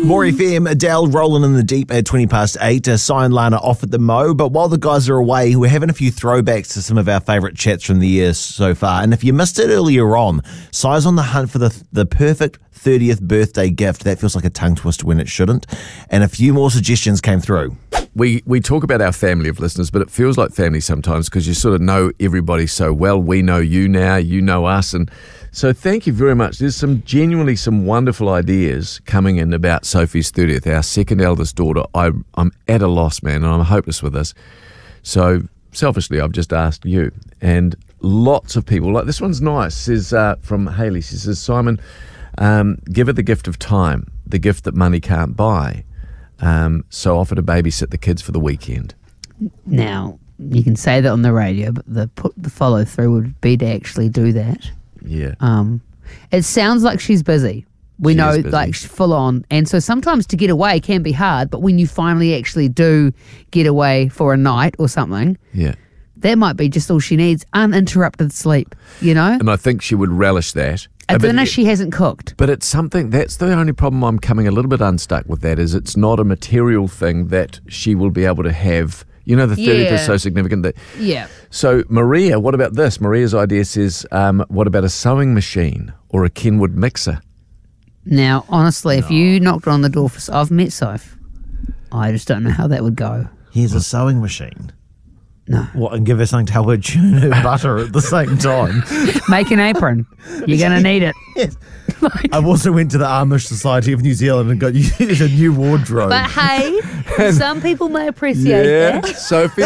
More FM, Adele rolling in the deep at 8:20. Cy and Lana off at the Mo. But while the guys are away, we're having a few throwbacks to some of our favourite chats from the year so far. And if you missed it earlier on, Cy's on the hunt for the perfect 30th birthday gift. That feels like a tongue twister when it shouldn't. And a few more suggestions came through. We talk about our family of listeners, but it feels like family sometimes because you sort of know everybody so well. We know you now, you know us. And so thank you very much. There's genuinely some wonderful ideas coming in about Sophie's 30th, our second eldest daughter. I'm at a loss, man, and I'm hopeless with this. So selfishly, I've just asked you. And lots of people, like this one's nice, says from Hayley, she says, Simon, give her the gift of time, the gift that money can't buy. So offer to babysit the kids for the weekend. Now, you can say that on the radio, but the follow through would be to actually do that. Yeah. It sounds like she's busy. We know, like, full on. And so sometimes to get away can be hard, but when you finally actually do get away for a night or something, yeah, that might be just all she needs, uninterrupted sleep, you know? And I think she would relish that. A dinner she hasn't cooked. But it's something, that's the only problem I'm coming a little bit unstuck with that, is it's not a material thing that she will be able to have. You know, the 30th is so significant that... Yeah. So, Maria, what about this? Maria's idea says, what about a sewing machine or a Kenwood mixer? Now, honestly, if you knocked on the door for... I've met Soph. I just don't know how that would go. Here's a sewing machine. No. What, and give her something to help her churn her butter at the same time? Make an apron. You're going to need it. Yes. I've also went to the Amish Society of New Zealand and got used a new wardrobe. But hey, some people may appreciate that. Sophie,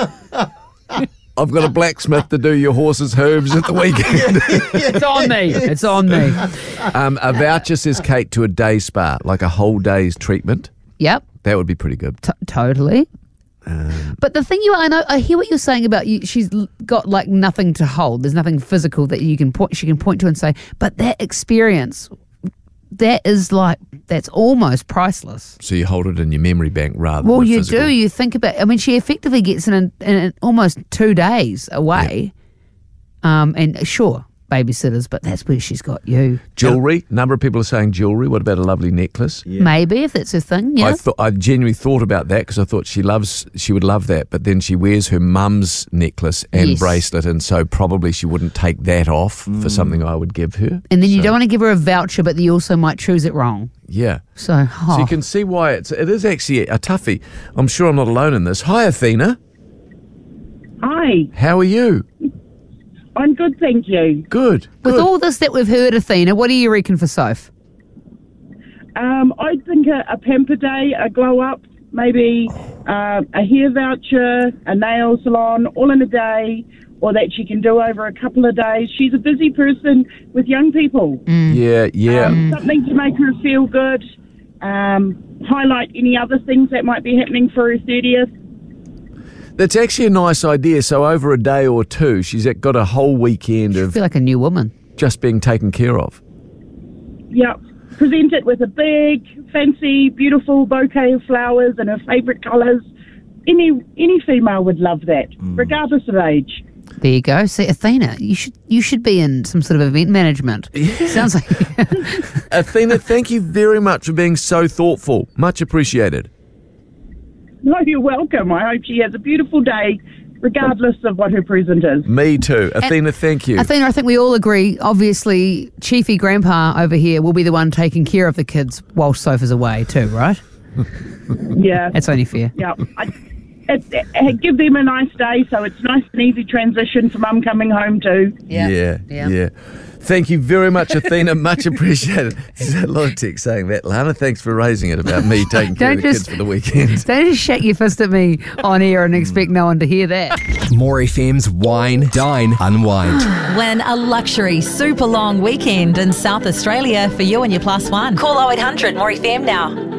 I've got a blacksmith to do your horse's hooves at the weekend. It's on me. It's on me. A voucher, says Kate, to a day spa, like a whole day's treatment. Yep. That would be pretty good. Totally. But the thing I hear what you're saying about you. She's got like nothing to hold. There's nothing physical that she can point to and say. But that experience, that's almost priceless. So you hold it in your memory bank rather. Well, than you physical. do. You think about. I mean, she effectively gets in almost 2 days away. Yeah. And sure, babysitters, but that's where she's got you. Jewellery. Number of people are saying jewellery. What about a lovely necklace? Yeah. Maybe, if that's her thing. Yeah. I genuinely thought about that because I thought she would love that, but then she wears her mum's necklace and bracelet, and so probably she wouldn't take that off for something I would give her. And then you don't want to give her a voucher, but you also might choose it wrong. Yeah. So you can see why it is actually a toughie. I'm sure I'm not alone in this. Hi, Athena. Hi. How are you? I'm good, thank you. Good. With all this that we've heard, Athena, what do you reckon for Soph? I think a pamper day, a glow up, maybe a hair voucher, a nail salon, all in a day, or that she can do over a couple of days. She's a busy person with young people. Yeah. Something to make her feel good. Highlight any other things that might be happening for her 30th. That's actually a nice idea. So over a day or two, she's got a whole weekend of... feel like a new woman. Just being taken care of. Yep. Present it with a big, fancy, beautiful bouquet of flowers in her favourite colours. Any female would love that, regardless of age. There you go. See, Athena, you should be in some sort of event management. Yeah. Sounds like... Athena, thank you very much for being so thoughtful. Much appreciated. No, you're welcome. I hope she has a beautiful day, regardless of what her present is. Me too. Athena, thank you. Athena, I think we all agree, obviously, Chiefy Grandpa over here will be the one taking care of the kids while Soph is away too, right? Yeah. That's only fair. Yeah. Give them a nice day, so it's nice and easy transition for Mum coming home too. Yeah. Thank you very much, Athena. Much appreciated. There's a lot of text saying that. Lana, thanks for raising it about me taking care of the kids for the weekend. Don't just shake your fist at me on air and expect no one to hear that. More FM's Wine, Dine, Unwind. Win a luxury super long weekend in South Australia for you and your plus one. Call 0800 More FM now.